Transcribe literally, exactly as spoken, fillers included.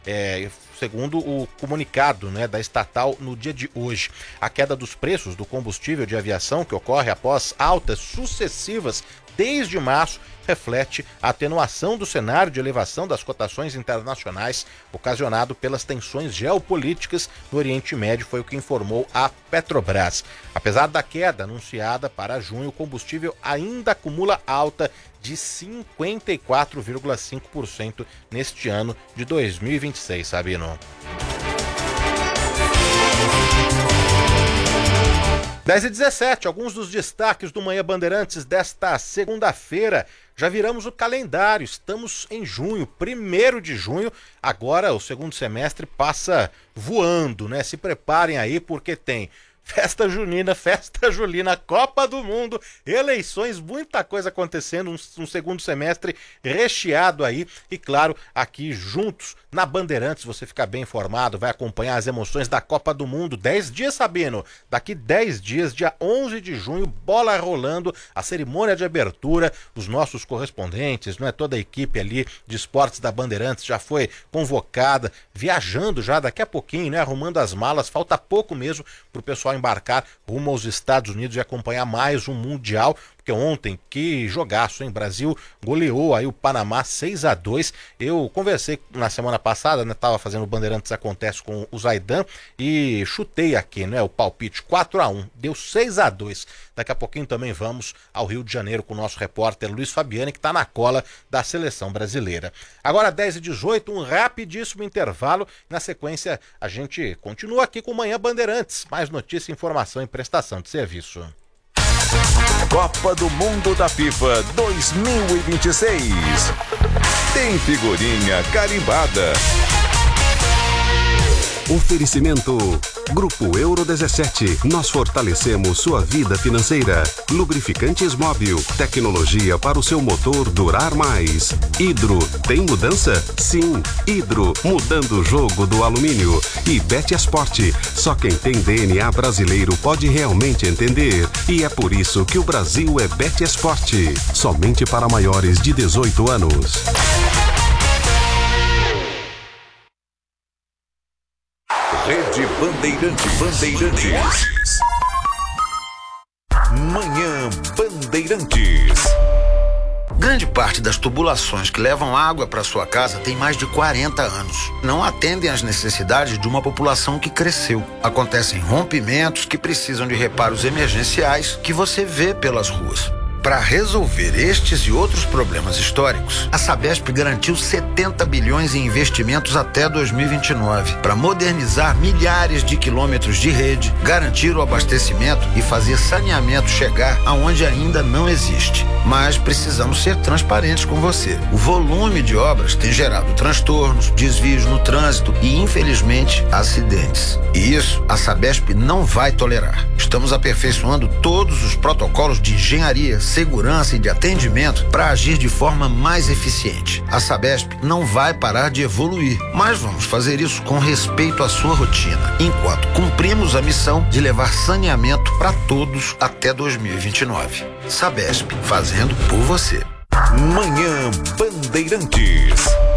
é, segundo o comunicado, né, da estatal no dia de hoje. A queda dos preços do combustível de aviação, que ocorre após altas sucessivas desde março, reflete a atenuação do cenário de elevação das cotações internacionais ocasionado pelas tensões geopolíticas no Oriente Médio, foi o que informou a Petrobras. Apesar da queda anunciada para junho, o combustível ainda acumula alta de cinquenta e quatro vírgula cinco por cento neste ano de dois mil e vinte e seis, Sabino. dez e dezessete, alguns dos destaques do Manhã Bandeirantes desta segunda-feira. Já viramos o calendário, estamos em junho, primeiro de junho, agora o segundo semestre passa voando, né? Se preparem aí porque tem festa junina, festa julina, Copa do Mundo, eleições, muita coisa acontecendo, um, um segundo semestre recheado aí e claro, aqui juntos na Bandeirantes você fica bem informado, vai acompanhar as emoções da Copa do Mundo, dez dias, Sabino, daqui dez dias, dia onze de junho, bola rolando, a cerimônia de abertura, os nossos correspondentes, não é, toda a equipe ali de esportes da Bandeirantes já foi convocada, viajando já daqui a pouquinho, né, arrumando as malas, falta pouco mesmo pro pessoal embarcar rumo aos Estados Unidos e acompanhar mais um Mundial, porque ontem, que jogaço, hein? Brasil goleou aí o Panamá seis a dois. Eu conversei na semana passada, né? Tava fazendo o Bandeirantes Acontece com o Zaidan e chutei aqui, né? O palpite quatro a um, deu seis a dois. Daqui a pouquinho também vamos ao Rio de Janeiro com o nosso repórter Luiz Fabiani, que tá na cola da seleção brasileira. Agora dez e dezoito, um rapidíssimo intervalo. Na sequência, a gente continua aqui com o Manhã Bandeirantes. Mais notícia, informação e prestação de serviço. Copa do Mundo da FIFA dois mil e vinte e seis. Tem figurinha carimbada. Oferecimento Grupo Euro dezessete. Nós fortalecemos sua vida financeira. Lubrificantes Móbil. Tecnologia para o seu motor durar mais. Hidro. Tem mudança? Sim. Hidro. Mudando o jogo do alumínio. E Betesport. Só quem tem D N A brasileiro pode realmente entender. E é por isso que o Brasil é Betesport. Somente para maiores de dezoito anos. Rede Bandeirante Bandeirantes. Manhã Bandeirantes. Grande parte das tubulações que levam água para sua casa tem mais de quarenta anos. Não atendem às necessidades de uma população que cresceu. Acontecem rompimentos que precisam de reparos emergenciais que você vê pelas ruas. Para resolver estes e outros problemas históricos, a Sabesp garantiu setenta bilhões em investimentos até dois mil e vinte e nove para modernizar milhares de quilômetros de rede, garantir o abastecimento e fazer saneamento chegar aonde ainda não existe. Mas precisamos ser transparentes com você. O volume de obras tem gerado transtornos, desvios no trânsito e, infelizmente, acidentes. E isso a Sabesp não vai tolerar. Estamos aperfeiçoando todos os protocolos de engenharia, segurança e de atendimento para agir de forma mais eficiente. A Sabesp não vai parar de evoluir, mas vamos fazer isso com respeito à sua rotina, enquanto cumprimos a missão de levar saneamento para todos até dois mil e vinte e nove. Sabesp, fazendo por você. Manhã Bandeirantes.